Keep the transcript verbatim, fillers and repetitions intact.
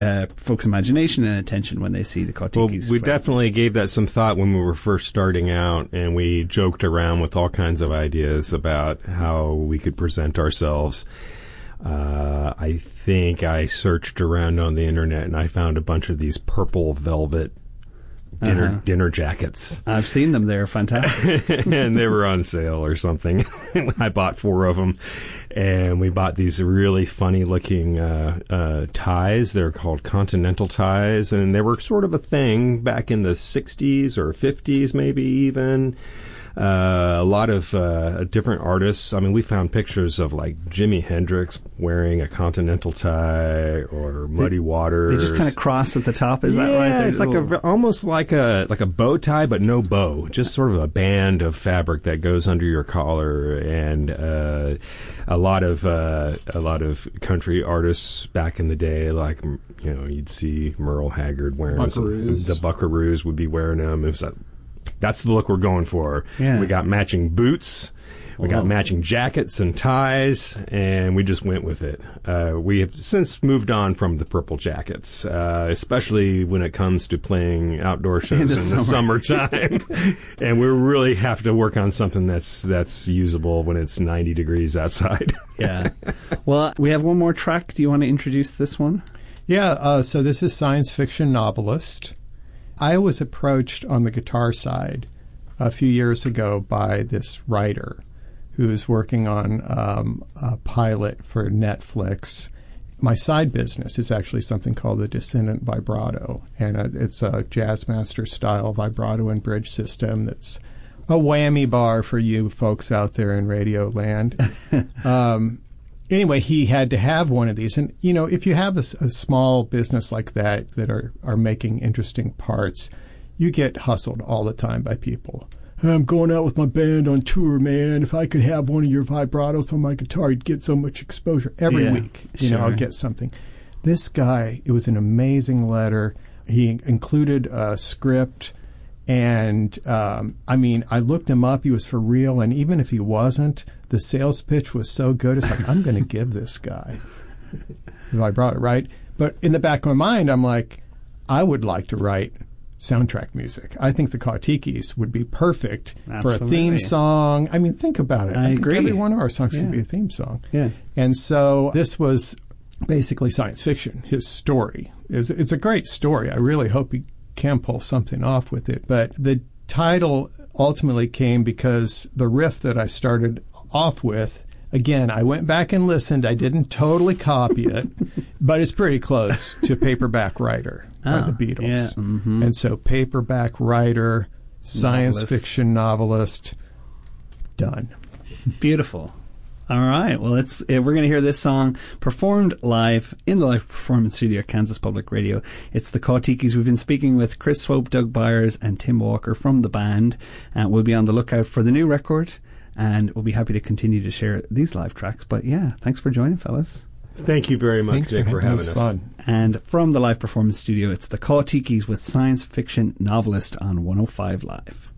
uh, folks' imagination and attention when they see the Kautikis. Well, we definitely gave that some thought when we were first starting out, and we joked around with all kinds of ideas about how we could present ourselves. Uh, I think I searched around on the internet and I found a bunch of these purple velvet dinner uh-huh. dinner jackets. I've seen them. They're fantastic. And they were on sale or something. I bought four of them. And we bought these really funny looking uh, uh, ties. They're called continental ties. And they were sort of a thing back in the sixties or fifties maybe even. Uh, a lot of uh, different artists. I mean, we found pictures of like Jimi Hendrix wearing a continental tie, or Muddy they, Waters. They just kind of cross at the top. Is yeah, that right? Yeah, it's like a almost like a like a bow tie, but no bow. Just sort of a band of fabric that goes under your collar. And uh, a lot of uh, a lot of country artists back in the day, like you know, you'd see Merle Haggard wearing Buckaroos. The Buckaroos would be wearing them. It was like, that's the look we're going for. Yeah. We got matching boots. We got matching jackets and ties, and we just went with it. Uh, we have since moved on from the purple jackets, uh, especially when it comes to playing outdoor shows in the, in the summer. summertime. And we really have to work on something that's that's usable when it's ninety degrees outside. Yeah. Well, we have one more track. Do you want to introduce this one? Yeah, uh, so this is Science Fiction Novelist. I was approached on the guitar side a few years ago by this writer who's working on um, a pilot for Netflix. My side business is actually something called the Descendant Vibrato, and uh, it's a Jazzmaster-style vibrato and bridge system that's a whammy bar for you folks out there in radio land. um, anyway, he had to have one of these. And, you know, if you have a, a small business like that that are, are making interesting parts, you get hustled all the time by people. I'm going out with my band on tour, man. If I could have one of your vibratos on my guitar, you'd get so much exposure every yeah, week. You sure. know, I'll get something. This guy, it was an amazing letter. He included a script. And, um, I mean, I looked him up. He was for real. And even if he wasn't, the sales pitch was so good. It's like, I'm going to give this guy the vibrato, right? But in the back of my mind, I'm like, I would like to write soundtrack music. I think the Kautikis would be perfect Absolutely. for a theme song. I mean, think about it. I, I think agree. Every one of our songs yeah. should be a theme song. Yeah. And so this was basically science fiction. His story is it's a great story. I really hope he can pull something off with it. But the title ultimately came because the riff that I started off with, again, I went back and listened. I didn't totally copy it, but it's pretty close to Paperback Writer by oh, the Beatles. Yeah, mm-hmm. And so Paperback Writer, science Novelist. fiction novelist, done. Beautiful. All right. Well, it's uh, we're going to hear this song performed live in the live performance studio at Kansas Public Radio. It's the Kautikis. We've been speaking with Chris Swope, Doug Byers, and Tim Walker from the band. Uh, we'll be on the lookout for the new record, and we'll be happy to continue to share these live tracks. But yeah, thanks for joining, fellas. Thank you very much, Thanks Dick, for for having having us. fun. And from the live performance studio, it's the Kautikis with Science Fiction Novelist on one oh five Live.